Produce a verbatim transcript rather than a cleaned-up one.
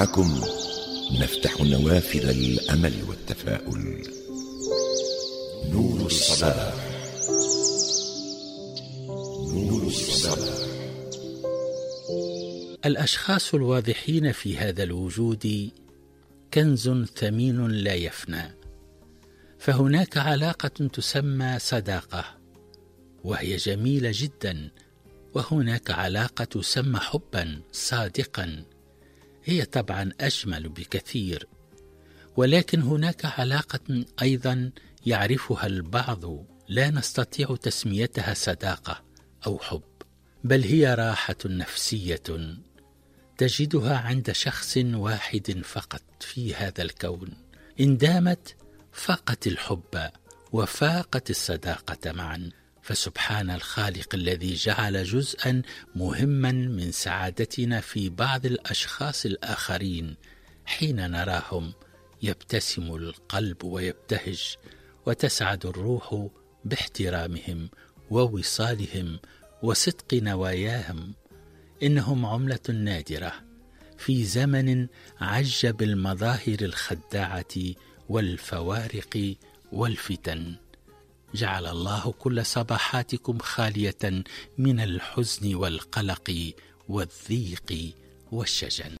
معكم نفتح نوافذ الأمل والتفاؤل. نور الصباح. نور الصباح. الأشخاص الواضحين في هذا الوجود كنز ثمين لا يفنى، فهناك علاقة تسمى صداقة وهي جميلة جدا، وهناك علاقة تسمى حبا صادقا، هي طبعا أجمل بكثير، ولكن هناك علاقة أيضا يعرفها البعض لا نستطيع تسميتها صداقة أو حب، بل هي راحة نفسية تجدها عند شخص واحد فقط في هذا الكون، إن دامت فاقت الحب وفاقت الصداقة معا. فسبحان الخالق الذي جعل جزءا مهما من سعادتنا في بعض الأشخاص الآخرين، حين نراهم يبتسم القلب ويبتهج وتسعد الروح باحترامهم ووصالهم وصدق نواياهم. إنهم عملة نادرة في زمن عج بالمظاهر الخداعة والفوارق والفتن. جعل الله كل صباحاتكم خالية من الحزن والقلق والضيق والشجن.